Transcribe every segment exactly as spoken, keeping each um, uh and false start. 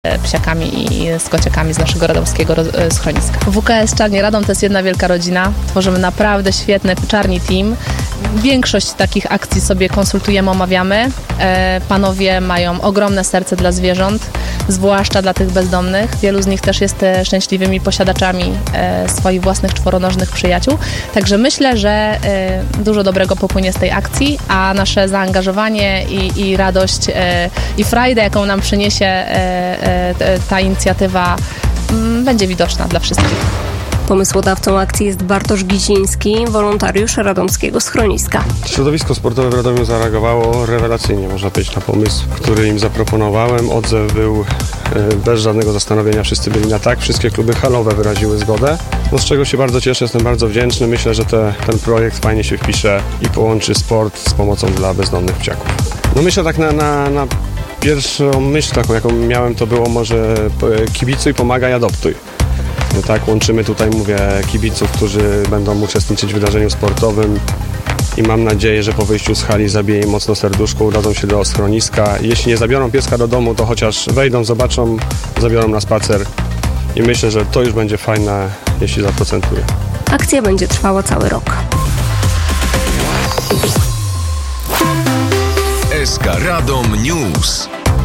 psiakami i z kociakami z naszego radomskiego schroniska. W K S Czarni Radom to jest jedna wielka rodzina. Tworzymy naprawdę świetny czarni team. Większość takich akcji sobie konsultujemy, omawiamy. Panowie mają ogromne serce dla zwierząt, zwłaszcza dla tych bezdomnych. Wielu z nich też jest szczęśliwymi posiadaczami swoich własnych czworonożnych przyjaciół. Także myślę, że dużo dobrego popłynie z tej akcji, a nasze zaangażowanie i, i radość i frajdę, jaką nam przyniesie ta inicjatywa, będzie widoczna dla wszystkich. Pomysłodawcą akcji jest Bartosz Giziński, wolontariusz radomskiego schroniska. Środowisko sportowe w Radomiu zareagowało rewelacyjnie, można powiedzieć, na pomysł, który im zaproponowałem. Odzew był bez żadnego zastanowienia, wszyscy byli na tak, wszystkie kluby halowe wyraziły zgodę, no z czego się bardzo cieszę, jestem bardzo wdzięczny. Myślę, że te, ten projekt fajnie się wpisze i połączy sport z pomocą dla bezdomnych psiaków. No myślę tak na, na, na pierwszą myśl taką, jaką miałem, to było może kibicuj, pomagaj, adoptuj. No tak, łączymy tutaj, mówię, kibiców, którzy będą uczestniczyć w wydarzeniu sportowym i mam nadzieję, że po wyjściu z hali zabije im mocno serduszko, udadzą się do schroniska. Jeśli nie zabiorą pieska do domu, to chociaż wejdą, zobaczą, zabiorą na spacer i myślę, że to już będzie fajne, jeśli zaprocentuje. Akcja będzie trwała cały rok. S K Radom News.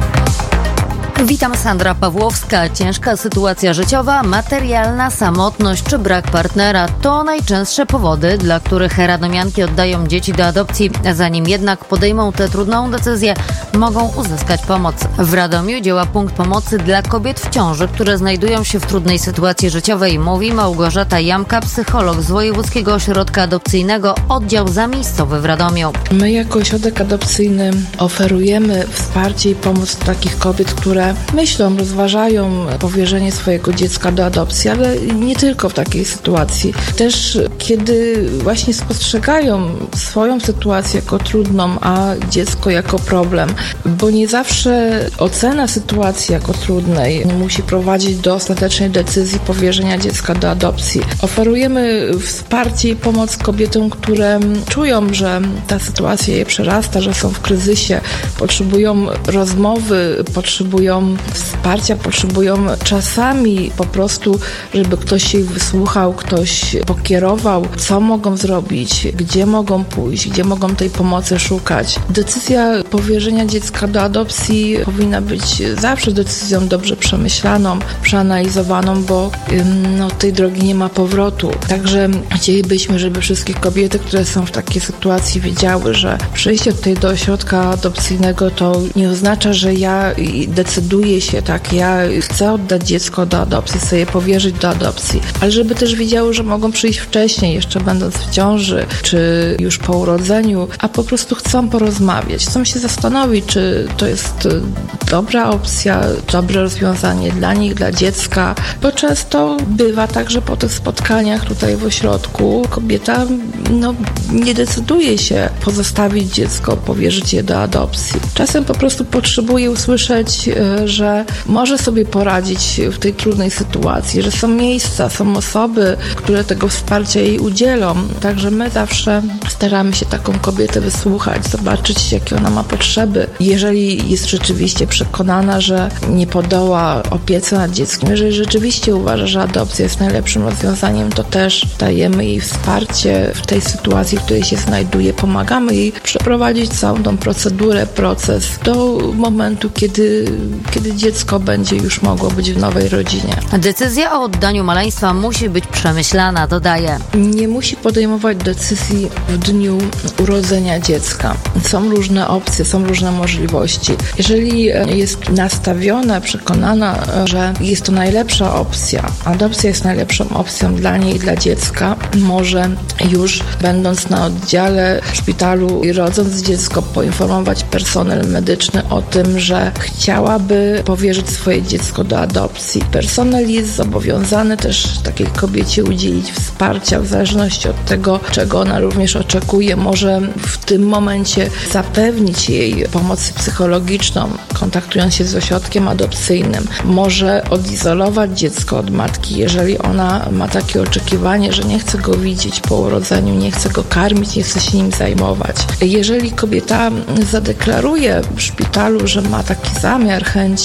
Witam, Sandra Pawłowska. Ciężka sytuacja życiowa, materialna, samotność czy brak partnera to najczęstsze powody, dla których radomianki oddają dzieci do adopcji. Zanim jednak podejmą tę trudną decyzję, mogą uzyskać pomoc. W Radomiu działa punkt pomocy dla kobiet w ciąży, które znajdują się w trudnej sytuacji życiowej, mówi Małgorzata Jamka, psycholog z Wojewódzkiego Ośrodka Adopcyjnego, oddział zamiejscowy w Radomiu. My jako ośrodek adopcyjny oferujemy wsparcie i pomoc takich kobiet, które myślą, rozważają powierzenie swojego dziecka do adopcji, ale nie tylko w takiej sytuacji. Też kiedy właśnie spostrzegają swoją sytuację jako trudną, a dziecko jako problem, bo nie zawsze ocena sytuacji jako trudnej musi prowadzić do ostatecznej decyzji powierzenia dziecka do adopcji. Oferujemy wsparcie i pomoc kobietom, które czują, że ta sytuacja je przerasta, że są w kryzysie, potrzebują rozmowy, potrzebują wsparcia, potrzebują czasami po prostu, żeby ktoś ich wysłuchał, ktoś pokierował, co mogą zrobić, gdzie mogą pójść, gdzie mogą tej pomocy szukać. Decyzja powierzenia dziecka do adopcji powinna być zawsze decyzją dobrze przemyślaną, przeanalizowaną, bo no, tej drogi nie ma powrotu. Także chcielibyśmy, żeby wszystkie kobiety, które są w takiej sytuacji, wiedziały, że przyjście tutaj do ośrodka adopcyjnego to nie oznacza, że ja decyduję się, tak, ja chcę oddać dziecko do adopcji, chcę je powierzyć do adopcji, ale żeby też wiedziały, że mogą przyjść wcześniej, jeszcze będąc w ciąży, czy już po urodzeniu, a po prostu chcą porozmawiać, chcą się zastanowić, czy to jest dobra opcja, dobre rozwiązanie dla nich, dla dziecka, bo często bywa tak, że po tych spotkaniach tutaj w ośrodku kobieta no, nie decyduje się pozostawić dziecko, powierzyć je do adopcji. Czasem po prostu potrzebuje usłyszeć, że może sobie poradzić w tej trudnej sytuacji, że są miejsca, są osoby, które tego wsparcia jej udzielą. Także my zawsze staramy się taką kobietę wysłuchać, zobaczyć, jakie ona ma potrzeby. Jeżeli jest rzeczywiście przekonana, że nie podoła opiece nad dzieckiem, jeżeli rzeczywiście uważa, że adopcja jest najlepszym rozwiązaniem, to też dajemy jej wsparcie w tej sytuacji, w której się znajduje. Pomagamy jej przeprowadzić całą tą procedurę, proces do momentu, kiedy, kiedy dziecko będzie już mogło być w nowej rodzinie. Decyzja o oddaniu maleństwa musi być przemyślana, dodaje. Nie musi podejmować decyzji w dniu urodzenia dziecka. Są różne opcje, są różne możliwości. Jeżeli jest nastawiona, przekonana, że jest to najlepsza opcja, adopcja jest najlepszą opcją dla niej i dla dziecka, może już będąc na oddziale w szpitalu i rodząc dziecko, poinformować personel medyczny o tym, że chciałaby powierzyć swoje dziecko do adopcji. Personel jest zobowiązany też takiej kobiecie udzielić wsparcia w zależności od tego, czego ona również oczekuje. Może w tym momencie zapewnić jej pomoc psychologiczną, kontaktując się z ośrodkiem adopcyjnym. Może odizolować dziecko od matki, jeżeli ona ma takie oczekiwanie, że nie chce go widzieć po urodzeniu, nie chce go karmić, nie chce się nim zajmować. Jeżeli kobieta zadeklaruje w szpitalu, że ma taki zamiar, chęć powierzenia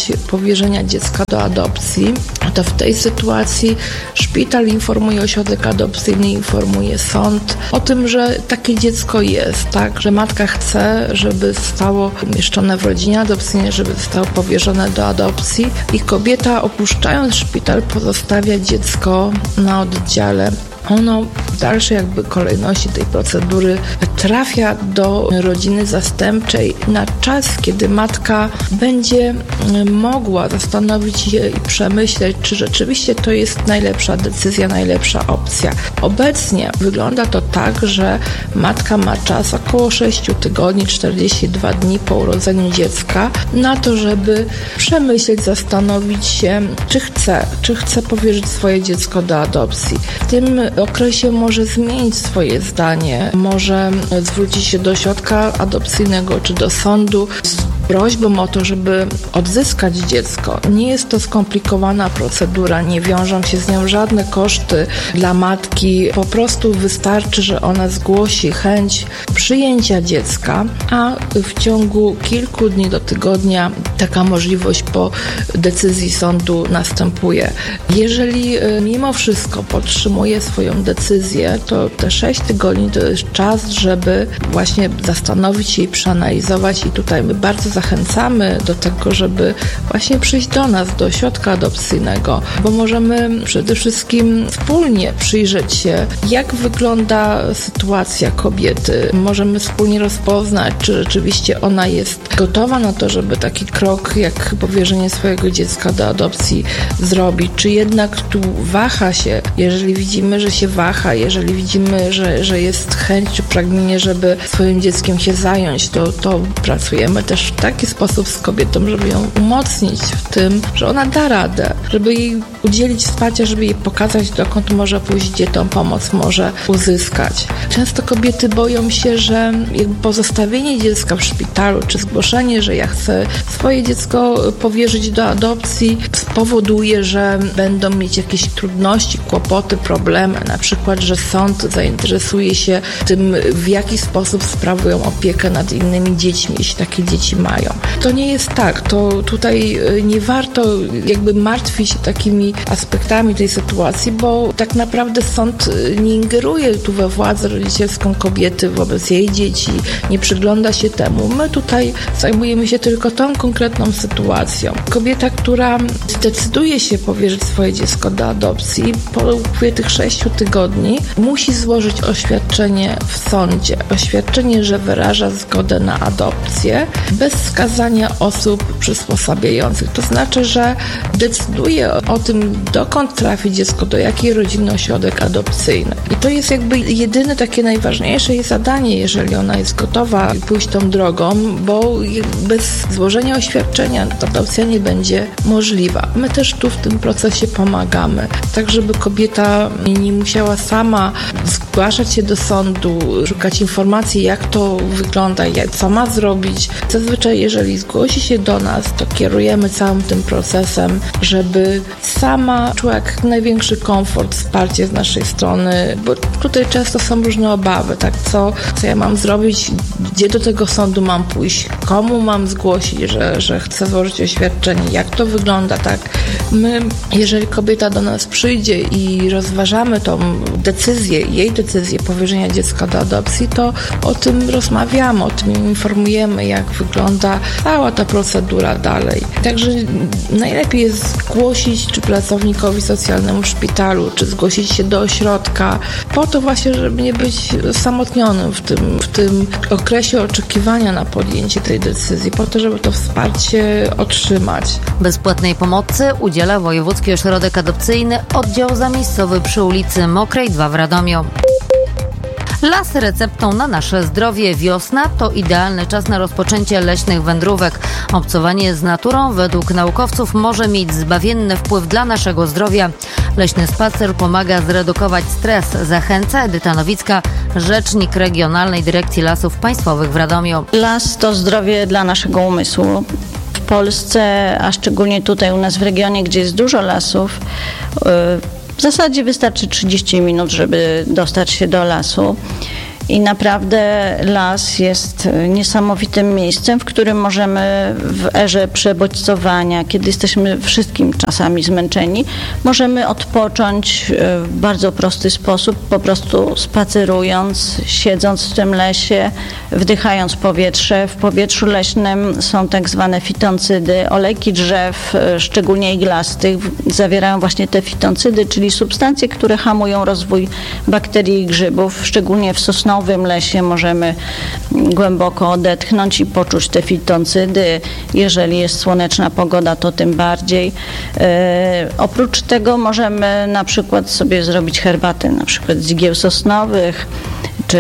powierzenia dziecka do adopcji, to w tej sytuacji szpital informuje ośrodek adopcyjny, informuje sąd o tym, że takie dziecko jest, tak, że matka chce, żeby zostało umieszczone w rodzinie adopcyjnej, żeby zostało powierzone do adopcji i kobieta, opuszczając szpital, pozostawia dziecko na oddziale. Ono w dalszej jakby kolejności tej procedury trafia do rodziny zastępczej na czas, kiedy matka będzie mogła zastanowić się i przemyśleć, czy rzeczywiście to jest najlepsza decyzja, najlepsza opcja. Obecnie wygląda to tak, że matka ma czas około sześć tygodni, czterdzieści dwa dni po urodzeniu dziecka na to, żeby przemyśleć, zastanowić się, czy chce, czy chce powierzyć swoje dziecko do adopcji. W tym okresie może zmienić swoje zdanie, może zwrócić się do ośrodka adopcyjnego czy do sądu z prośbą o to, żeby odzyskać dziecko. Nie jest to skomplikowana procedura, nie wiążą się z nią żadne koszty dla matki. Po prostu wystarczy, że ona zgłosi chęć przyjęcia dziecka, a w ciągu kilku dni do tygodnia taka możliwość po decyzji sądu następuje. Jeżeli mimo wszystko podtrzymuje swoją decyzję, to te sześć tygodni to jest czas, żeby właśnie zastanowić się i przeanalizować i tutaj my bardzo zachęcamy do tego, żeby właśnie przyjść do nas, do ośrodka adopcyjnego, bo możemy przede wszystkim wspólnie przyjrzeć się, jak wygląda sytuacja kobiety. Możemy wspólnie rozpoznać, czy rzeczywiście ona jest gotowa na to, żeby taki krok jak powierzenie swojego dziecka do adopcji zrobić, czy jednak tu waha się, jeżeli widzimy, że się waha, jeżeli widzimy, że, że jest chęć czy pragnienie, żeby swoim dzieckiem się zająć, to, to pracujemy też w taki sposób z kobietą, żeby ją umocnić w tym, że ona da radę, żeby jej udzielić wsparcia, żeby jej pokazać, dokąd może pójść, gdzie tą pomoc może uzyskać. Często kobiety boją się, że jakby pozostawienie dziecka w szpitalu, czy zgłoszenie, że ja chcę swoje dziecko powierzyć do adopcji, spowoduje, że będą mieć jakieś trudności, kłopoty, problemy, na przykład, że sąd zainteresuje się tym, w jaki sposób sprawują opiekę nad innymi dziećmi, jeśli takie dzieci mają. To nie jest tak, to tutaj nie warto jakby martwić się takimi aspektami tej sytuacji, bo tak naprawdę sąd nie ingeruje tu we władzę rodzicielską kobiety wobec jej dzieci, nie przygląda się temu. My tutaj zajmujemy się tylko tą konkretną sytuacją. Kobieta, która zdecyduje się powierzyć swoje dziecko do adopcji, po upływie tych sześciu tygodni musi złożyć oświadczenie w sądzie. Oświadczenie, że wyraża zgodę na adopcję bez wskazania osób przysposabiających. To znaczy, że decyduje o tym, dokąd trafi dziecko, do jakiej rodziny ośrodek adopcyjny. I to jest jakby jedyne takie najważniejsze jej zadanie, jeżeli ona jest gotowa pójść tą drogą, bo bez złożenia oświadczenia adopcja nie będzie możliwa. My też tu w tym procesie pomagamy, tak żeby kobieta nie musiała sama zgłaszać się do sądu, szukać informacji, jak to wygląda, jak, co ma zrobić. Zazwyczaj, jeżeli zgłosi się do nas, to kierujemy całym tym procesem, żeby sama czuła jak największy komfort, wsparcie z naszej strony, bo tutaj często są różne obawy, tak, co, co ja mam zrobić, gdzie do tego sądu mam pójść, komu mam zgłosić, że, że chcę złożyć oświadczenie, jak to wygląda, tak. My, jeżeli kobieta do nas przyjdzie i rozważamy tą decyzję, jej decyzję powierzenia dziecka do adopcji, to o tym rozmawiamy, o tym informujemy, jak wygląda cała ta procedura dalej. Także najlepiej jest zgłosić czy pracownikowi socjalnemu w szpitalu, czy zgłosić się do ośrodka, po to właśnie, żeby nie być osamotnionym w tym, w tym okresie oczekiwania na podjęcie tej decyzji, po to, żeby to wsparcie otrzymać. Bezpłatnej pomocy udziela Wojewódzki Ośrodek Adopcyjny, oddział zamiejscowy przy ulicy Mokrej dwa w Radomiu. Las receptą na nasze zdrowie. Wiosna to idealny czas na rozpoczęcie leśnych wędrówek. Obcowanie z naturą według naukowców może mieć zbawienny wpływ dla naszego zdrowia. Leśny spacer pomaga zredukować stres. Zachęca Edyta Nowicka, rzecznik Regionalnej Dyrekcji Lasów Państwowych w Radomiu. Las to zdrowie dla naszego umysłu. W Polsce, a szczególnie tutaj u nas w regionie, gdzie jest dużo lasów, w zasadzie wystarczy trzydzieści minut, żeby dostać się do lasu. I naprawdę las jest niesamowitym miejscem, w którym możemy w erze przebodźcowania, kiedy jesteśmy wszystkim czasami zmęczeni, możemy odpocząć w bardzo prosty sposób, po prostu spacerując, siedząc w tym lesie, wdychając powietrze. W powietrzu leśnym są tak zwane fitoncydy. Olejki drzew, szczególnie iglastych, zawierają właśnie te fitoncydy, czyli substancje, które hamują rozwój bakterii i grzybów. Szczególnie w sosnowym lesie możemy głęboko odetchnąć i poczuć te fitoncydy. Jeżeli jest słoneczna pogoda, to tym bardziej. E, oprócz tego możemy na przykład sobie zrobić herbatę, na przykład z igieł sosnowych, czy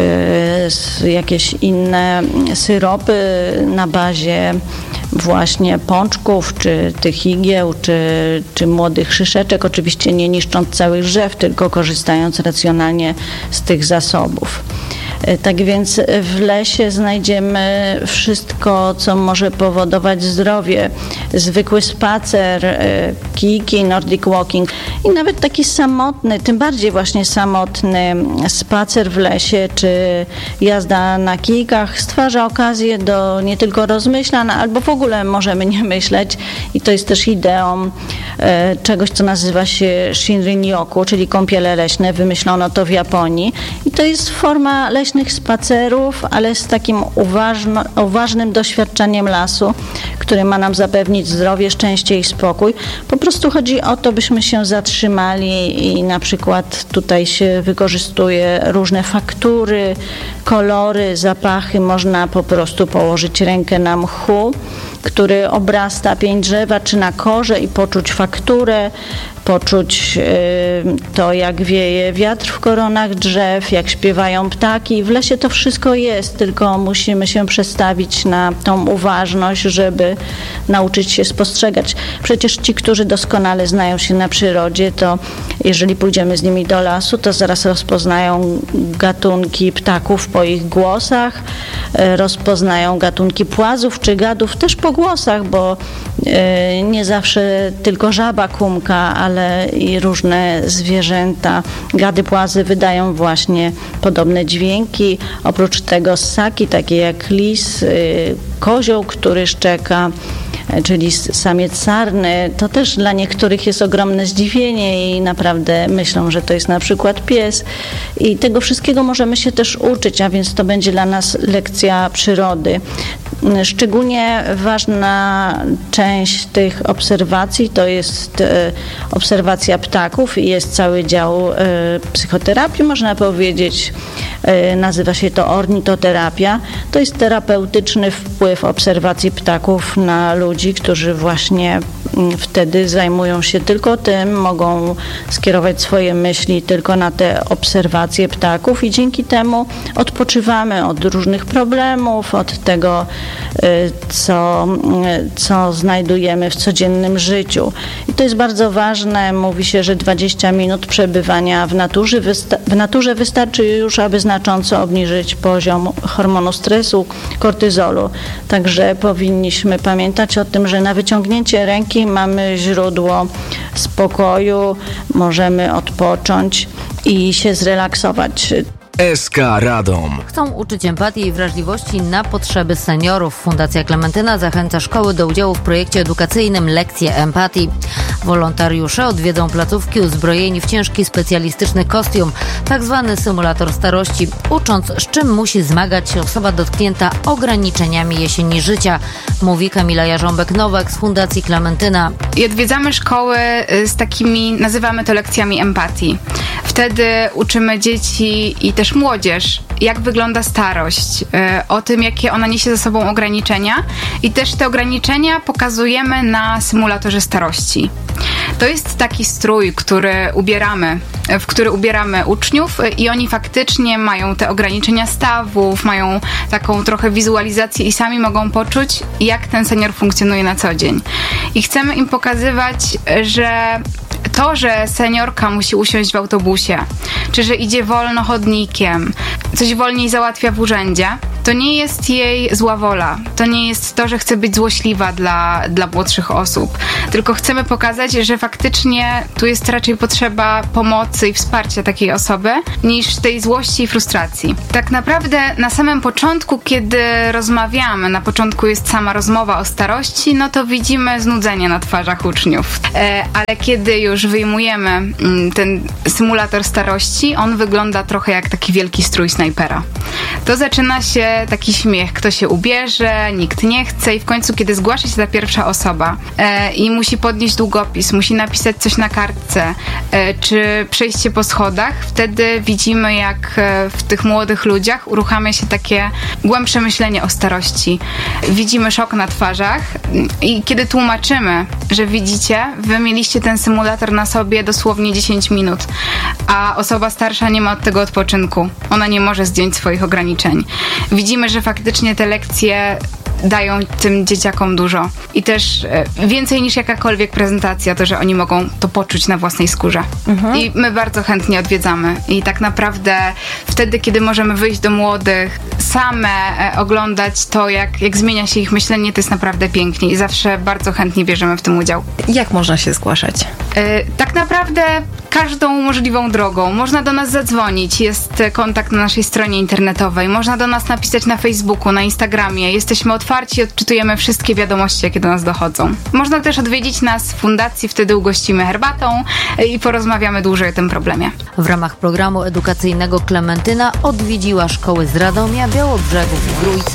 jakieś inne syropy na bazie właśnie pączków, czy tych igieł, czy, czy młodych szyszeczek, oczywiście nie niszcząc całych drzew, tylko korzystając racjonalnie z tych zasobów. Tak więc w lesie znajdziemy wszystko, co może powodować zdrowie. Zwykły spacer, kijki, nordic walking i nawet taki samotny, tym bardziej właśnie samotny spacer w lesie, czy jazda na kijkach stwarza okazję do nie tylko rozmyślań, albo w ogóle możemy nie myśleć i to jest też ideą e, czegoś, co nazywa się Shinrin-yoku, czyli kąpiele leśne. Wymyślono to w Japonii i to jest forma leśnych spacerów, ale z takim uważno, uważnym doświadczeniem lasu, który ma nam zapewnić zdrowie, szczęście i spokój. Po prostu chodzi o to, byśmy się zatrzymali i na przykład tutaj się wykorzystuje różne faktury, kolory, zapachy. Można po prostu położyć rękę na mchu, który obrasta pień drzewa, czy na korze i poczuć fakturę, poczuć y, to, jak wieje wiatr w koronach drzew, jak śpiewają ptaki. W lesie to wszystko jest, tylko musimy się przestawić na tą uważność, żeby nauczyć się spostrzegać. Przecież ci, którzy doskonale znają się na przyrodzie, to jeżeli pójdziemy z nimi do lasu, to zaraz rozpoznają gatunki ptaków po ich głosach, y, rozpoznają gatunki płazów czy gadów też po głosach, bo y, nie zawsze tylko żaba kumka, ale i różne zwierzęta, gady, płazy wydają właśnie podobne dźwięki. Oprócz tego ssaki, takie jak lis, y, kozioł, który szczeka, czyli samiec sarny, to też dla niektórych jest ogromne zdziwienie i naprawdę myślą, że to jest na przykład pies. I tego wszystkiego możemy się też uczyć, a więc to będzie dla nas lekcja przyrody. Szczególnie ważna część tych obserwacji to jest obserwacja ptaków i jest cały dział psychoterapii, można powiedzieć. Nazywa się to ornitoterapia. To jest terapeutyczny wpływ obserwacji ptaków na ludzi, którzy właśnie wtedy zajmują się tylko tym, mogą skierować swoje myśli tylko na te obserwacje ptaków i dzięki temu odpoczywamy od różnych problemów, od tego, co, co znajdujemy w codziennym życiu. I to jest bardzo ważne. Mówi się, że dwadzieścia minut przebywania w naturze, w naturze wystarczy już, aby znacząco obniżyć poziom hormonu stresu, kortyzolu. Także powinniśmy pamiętać o tym, że na wyciągnięcie ręki mamy źródło spokoju, możemy odpocząć i się zrelaksować. S K Radom. Chcą uczyć empatii i wrażliwości na potrzeby seniorów. Fundacja Klementyna zachęca szkoły do udziału w projekcie edukacyjnym Lekcje Empatii. Wolontariusze odwiedzą placówki uzbrojeni w ciężki specjalistyczny kostium, tak zwany symulator starości, ucząc, z czym musi zmagać się osoba dotknięta ograniczeniami jesieni życia, mówi Kamila Jarząbek-Nowak z Fundacji Klementyna. I odwiedzamy szkoły z takimi, nazywamy to lekcjami empatii. Wtedy uczymy dzieci i też młodzież, jak wygląda starość, o tym, jakie ona niesie ze sobą ograniczenia i też te ograniczenia pokazujemy na symulatorze starości. To jest taki strój, który ubieramy, w który ubieramy uczniów i oni faktycznie mają te ograniczenia stawów, mają taką trochę wizualizację i sami mogą poczuć, jak ten senior funkcjonuje na co dzień. I chcemy im pokazywać, że to, że seniorka musi usiąść w autobusie, czy że idzie wolno chodnikiem, coś wolniej załatwia w urzędzie, To nie jest jej zła wola, to nie jest to, że chce być złośliwa dla, dla młodszych osób, tylko chcemy pokazać, że faktycznie tu jest raczej potrzeba pomocy i wsparcia takiej osoby, niż tej złości i frustracji. Tak naprawdę na samym początku, kiedy rozmawiamy, na początku jest sama rozmowa o starości, no to widzimy znudzenie na twarzach uczniów. E, ale kiedy już wyjmujemy mm, ten symulator starości, on wygląda trochę jak taki wielki strój snajpera. To zaczyna się taki śmiech, kto się ubierze, nikt nie chce i w końcu, kiedy zgłasza się ta pierwsza osoba e, i musi podnieść długopis, musi napisać coś na kartce, e, czy przejść się po schodach, wtedy widzimy, jak e, w tych młodych ludziach uruchamia się takie głębsze myślenie o starości. Widzimy szok na twarzach i kiedy tłumaczymy, że widzicie, wy mieliście ten symulator na sobie dosłownie dziesięć minut, a osoba starsza nie ma od tego odpoczynku. Ona nie może zdjąć swoich ograniczeń. Widzimy, że faktycznie te lekcje dają tym dzieciakom dużo. I też e, więcej niż jakakolwiek prezentacja, to, że oni mogą to poczuć na własnej skórze. Mhm. I my bardzo chętnie odwiedzamy. I tak naprawdę wtedy, kiedy możemy wyjść do młodych, same e, oglądać to, jak, jak zmienia się ich myślenie, to jest naprawdę pięknie. I zawsze bardzo chętnie bierzemy w tym udział. Jak można się zgłaszać? E, tak naprawdę każdą możliwą drogą. Można do nas zadzwonić, jest kontakt na naszej stronie internetowej, można do nas napisać na Facebooku, na Instagramie. Jesteśmy otwarci, odczytujemy wszystkie wiadomości, jakie do nas dochodzą. Można też odwiedzić nas w fundacji, wtedy ugościmy herbatą i porozmawiamy dłużej o tym problemie. W ramach programu edukacyjnego Klementyna odwiedziła szkoły z Radomia, Białobrzegów i Grójca.